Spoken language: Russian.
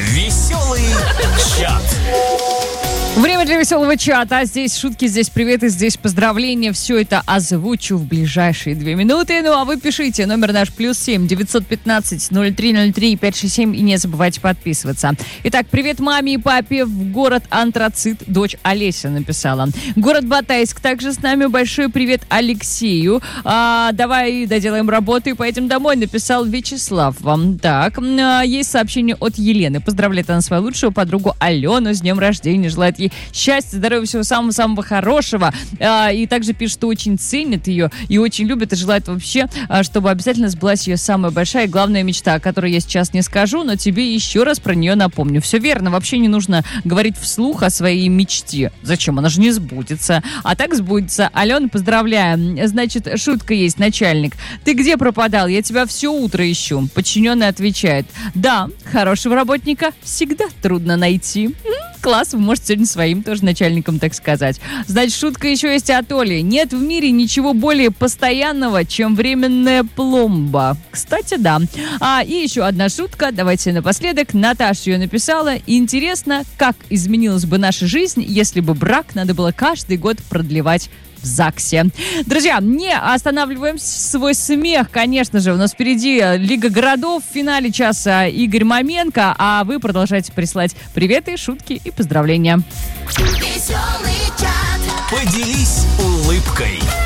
Веселый чат. Время для веселого чата. Здесь шутки, здесь приветы, здесь поздравления. Все это озвучу в ближайшие 2 минуты. Ну, а вы пишите. Номер наш +7 915 0303 567. И не забывайте подписываться. Итак, привет маме и папе в город Антрацит. Дочь Олеся написала. Город Батайск. Также с нами большой привет Алексею. Давай доделаем работу и поедем домой, написал Вячеслав вам. Так, есть сообщение от Елены. Поздравляет она свою лучшую подругу Алену с днем рождения. Желает ей счастья, здоровья, всего самого-самого хорошего. И также пишет, что очень ценит ее и очень любит, и желает вообще, чтобы обязательно сбылась ее самая большая и главная мечта, о которой я сейчас не скажу, но тебе еще раз про нее напомню. Все верно, вообще не нужно говорить вслух о своей мечте. Зачем? Она же не сбудется. А так сбудется. Алена, поздравляю. Значит, шутка есть, начальник. Ты где пропадал? Я тебя все утро ищу. Подчиненный отвечает. Да, хорошего работника всегда трудно найти. Класс, вы можете сегодня своим тоже начальником так сказать. Значит, шутка еще есть от Оли. Нет в мире ничего более постоянного, чем временная пломба. Кстати, да. И еще одна шутка. Давайте напоследок. Наташа ее написала. Интересно, как изменилась бы наша жизнь, если бы брак надо было каждый год продлевать в ЗАГСе. Друзья, не останавливаем свой смех, конечно же. У нас впереди Лига городов в финале часа Игорь Маменко, а вы продолжайте присылать приветы, шутки и поздравления. Поделись улыбкой.